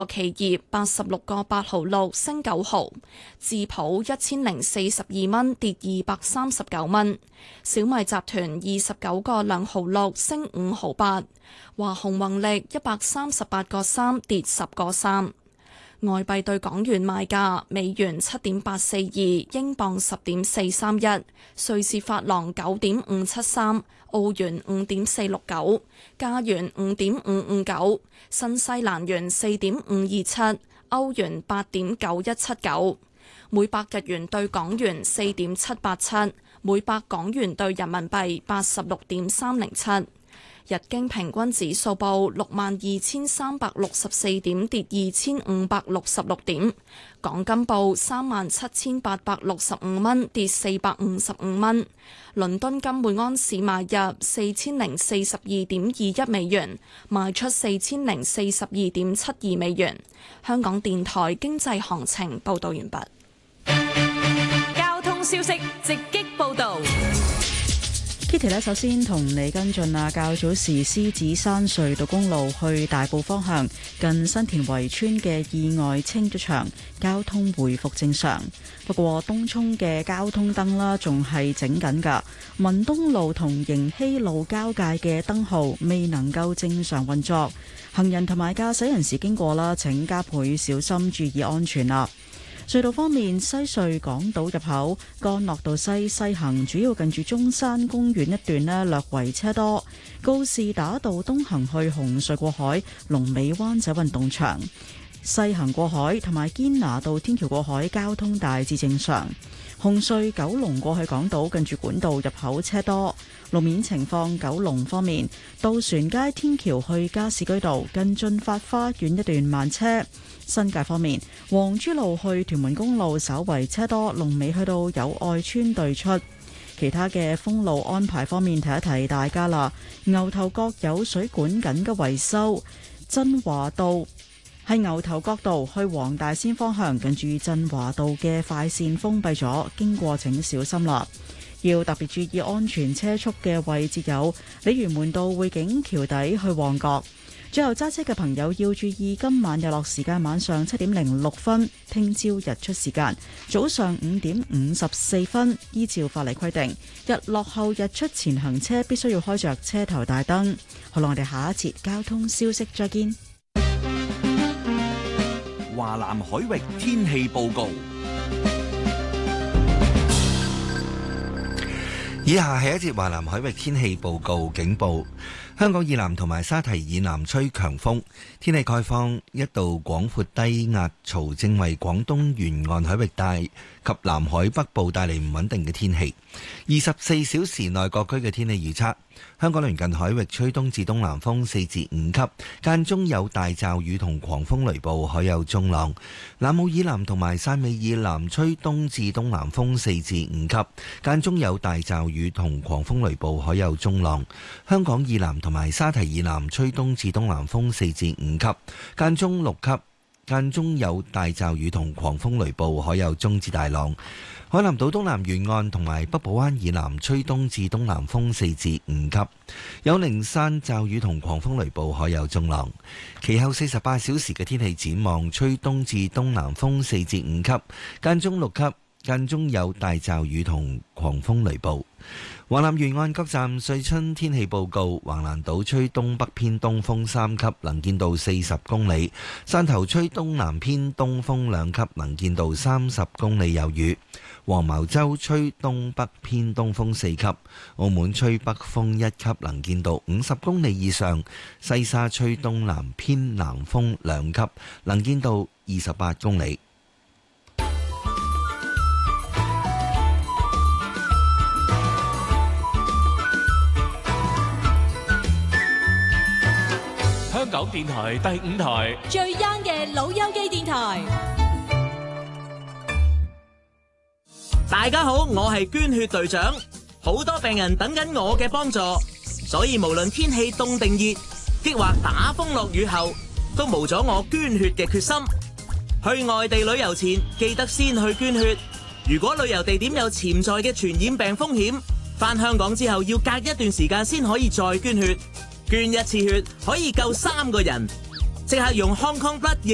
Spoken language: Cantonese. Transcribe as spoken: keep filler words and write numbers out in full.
企業八十六個八毫六升九毫，智普一千零四十二蚊跌二百三十九蚊，小米集團二十九個兩毫六升五毫八，華虹宏力一百三十八個三跌十個三。外幣對港元賣價：美元七點八四二，英鎊十點四三一，瑞士法郎九點五七三，澳元五點四六九，加元五點五五九，新西蘭元四點五二七，歐元八點九一七九，每百日元對港元四點七八七，每百港元對人民幣八十六點三零七。日經平均指數報六萬二千三百六十四點，跌二千五百六十六點。港金報三萬七千八百六十五蚊，跌四百五十五蚊。倫敦金每安士買入四千零四十二點二一美元，賣出四千零四十二點七二美元。香港電台經濟行情報道完畢。 交通消息直擊報道。 Kitty 咧，首先同你跟進啊，較早時獅子山隧道公路去大埔方向近新田圍村嘅意外清咗場，交通回復正常。不過東涌嘅交通燈啦，仲係整緊㗎。文東路同迎禧路交界嘅燈號未能夠正常運作，行人同埋駕駛人士經過啦，請加倍小心，注意安全啦。隧道方面，西隧港島入口干諾道西西行，主要近住中山公園一段呢，略為車多。告士打道東行去紅隧過海，龍尾灣仔運動場西行過海同埋堅拿道天橋過海交通大致正常。紅隧九龍過去港島近住管道入口車多。路面情況，九龍方面，渡船街天橋去加士居道近駿發花園一段慢車。新界方面，黃珠路去屯門公路稍為車多，龍尾去到友愛村對出。其他嘅封路安排方面，提一提大家啦。牛頭角有水管緊急維修，振華道喺牛頭角道去黃大仙方向，近住振華道嘅快線封閉咗，經過請小心啦。要特別注意安全車速嘅位置有鯉魚門道匯景橋底去旺角。最後揸車嘅朋友要注意，今晚日落時間晚上七點零六分，聽朝日出時間早上五點五十四分。依照法例規定，日落後日出前行車必須要開着車頭大燈。好啦，我哋下一節交通消息再見。 華南海域天氣報告。以下係一節華南海域天氣報告警報。香港以南同埋沙堤以南吹強風，天氣概況，一道廣闊低壓槽正為廣東沿岸海域帶及南海北部帶嚟唔穩定嘅天氣。二十四小時內各區嘅天氣預測：香港鄰近海域吹東至東南風四至五級，間中有大驟雨同狂風雷暴，海有中浪。南澳以南同埋汕尾以南吹東至東南風四至五級，間中有大驟雨同狂風雷暴，海有中浪。香港以南同埋沙堤以南吹東至東南風四至五級，間中六級，間中有大驟雨同狂風雷暴，海有中至大浪。海南島東南沿岸同埋北部灣以南吹東至東南風四至五級，有零散驟雨同狂風雷暴，海有中浪。其後四十八小時嘅天氣展望，吹東至東南風四至五級，間中六級，間中有大驟雨同狂風雷暴。華南沿岸各站瑞春天氣報告：橫瀾島吹東北偏東風三級，能見度四十公里；汕頭吹東南偏東風兩級，能見度三十公里有雨；黃茅洲吹東北偏東風四級；澳門吹北風一級，能見度五十公里以上；西沙吹東南偏南風兩級，能見度二十八公里。 香港電台第五台最 young 嘅老友記電台。 大家好，我係捐血隊長，好多病人等緊我嘅幫助，所以無論天氣凍定熱，抑或打風落雨後，都無阻我捐血嘅決心。去外地旅遊前，記得先去捐血。如果旅遊地點有潛在嘅傳染病風險，返香港之後要隔一段時間先可以再捐血。捐一次血可以救三個人，即刻用 Hong Kong Blood